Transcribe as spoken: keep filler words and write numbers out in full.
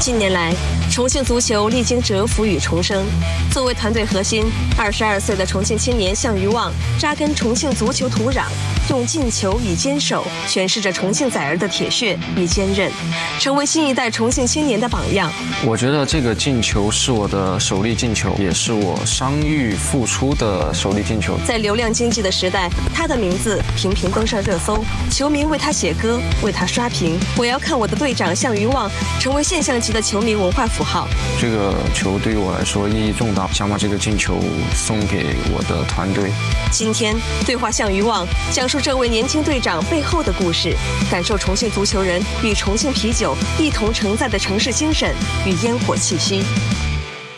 近年来，重庆足球历经蛰伏与重生。作为团队核心，二十二岁的重庆青年向于旺扎根重庆足球土壤，用进球以坚守，诠释着重庆崽儿的铁血与坚韧，成为新一代重庆青年的榜样。 我觉得这个进球是我的首粒进球，也是我伤愈复出的首粒进球。 在流量经济的时代，他的名字频频登上热搜，球迷为他写歌，为他刷屏。我要看我的队长向于旺成为现象级的球迷文化符号。 这个球对于我来说意义重大，想把这个进球送给我的团队。 今天对话向于旺，讲述这位年轻队长背后的故事，感受重庆足球人与重庆啤酒一同承载的城市精神与烟火气息。